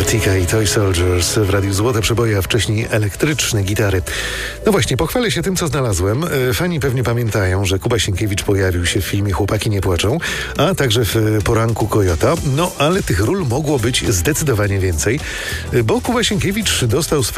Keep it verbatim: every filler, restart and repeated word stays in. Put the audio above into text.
Artika i Toy Soldiers w Radiu Złote Przeboje, a wcześniej elektryczne gitary. No właśnie, pochwalę się tym, co znalazłem. Fani pewnie pamiętają, że Kuba Sienkiewicz pojawił się w filmie Chłopaki nie płaczą, a także w Poranku Kojota. No, ale tych ról mogło być zdecydowanie więcej, bo Kuba Sienkiewicz dostał